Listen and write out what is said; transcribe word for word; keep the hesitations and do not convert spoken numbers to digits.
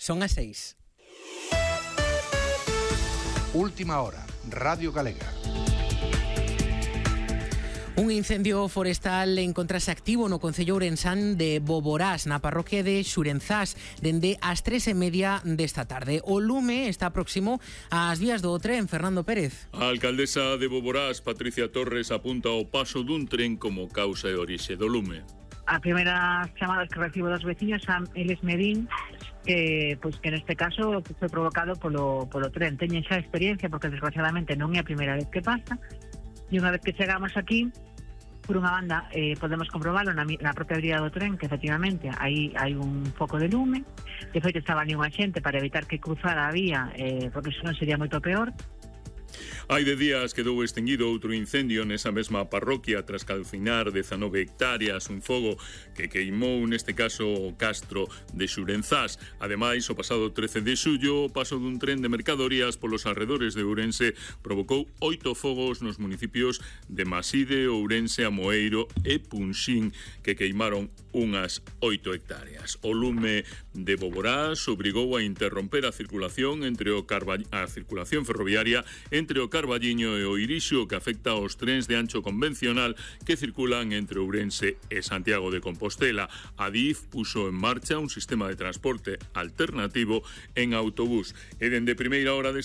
Son as seis. Última hora, Radio Galega. Un incendio forestal encontrase activo no concello ourensán de Boborás, na parroquia de Xurenzás, dende as tres e media desta tarde. O lume está próximo ás vías do tren. Fernando Pérez. A alcaldesa de Boborás, Patricia Torres, apunta ao paso dun tren como causa e orixe do lume. A primeira chamada que recibo dos veciños a eles me din que, pois, que neste caso foi provocado polo, polo tren. Teñen xa experiencia porque desgraciadamente non é a primeira vez que pasa. E unha vez que chegamos aquí, por unha banda, eh, podemos comprobalo na, na propia vía do tren, que efectivamente aí hai un foco de lume. De feito, estaba ali unha xente para evitar que cruzara a vía, eh, porque senón sería moito peor. Hai de días quedou extinguido outro incendio nesa mesma parroquia tras calcinar dezanove hectáreas, un fogo que queimou neste caso o castro de Xurenzás. Ademais, o pasado trece de xullo, o paso dun tren de mercadorías polos arredores de Ourense provocou oito fogos nos municipios de Maside, Ourense, Amoeiro e Punxín, que queimaron unhas oito hectáreas. O lume de Boborás obrigou a interromper a circulación entre o Carba- a circulación ferroviaria entre o Carballiño e o Irixo, que afecta aos trens de ancho convencional que circulan entre Ourense e Santiago de Compostela. A D I F puxo en marcha un sistema de transporte alternativo en autobús. E dende primeira hora deste